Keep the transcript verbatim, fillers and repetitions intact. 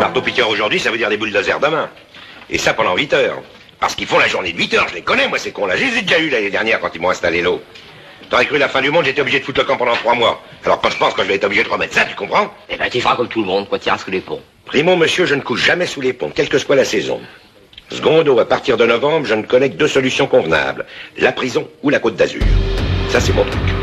marteau-piqueur aujourd'hui, ça veut dire des bulldozers demain. Et ça pendant huit heures. Parce qu'ils font la journée de huit heures, je les connais, moi, ces cons-là. Je les ai déjà eu l'année dernière quand ils m'ont installé l'eau. T'aurais cru la fin du monde, j'étais obligé de foutre le camp pendant trois mois. Alors quand je pense que je vais être obligé de remettre ça, tu comprends? Eh ben, tu feras comme tout le monde, quoi, tu iras sous les ponts. Primo, monsieur, je ne couche jamais sous les ponts, quelle que soit la saison. Secondo, à partir de novembre, je ne connais que deux solutions convenables. La prison ou la Côte d'Azur. Ça, c'est mon truc.